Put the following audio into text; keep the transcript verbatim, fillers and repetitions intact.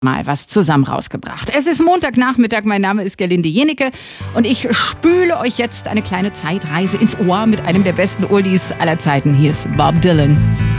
mal was zusammen rausgebracht. Es ist Montagnachmittag, mein Name ist Gerlinde Jenecke und ich spüle euch jetzt eine kleine Zeitreise ins Ohr mit einem der besten Oldies aller Zeiten. Hier ist Bob Dylan.